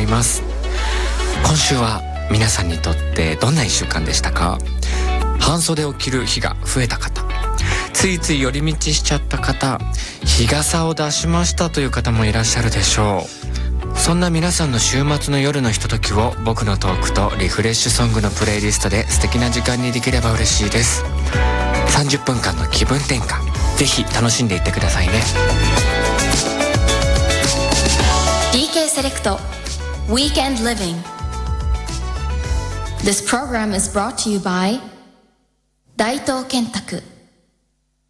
います。今週は皆さんにとってどんな1週間でしたか？半袖を着る日が増えた方、ついつい寄り道しちゃった方、日傘を出しましたという方もいらっしゃるでしょう。そんな皆さんの週末の夜のひとときを僕のトークとリフレッシュソングのプレイリストで素敵な時間にできれば嬉しいです。30分間の気分転換、ぜひ楽しんでいってくださいね。 DK セレクト Weekend Living. This program is brought to you by 大東建託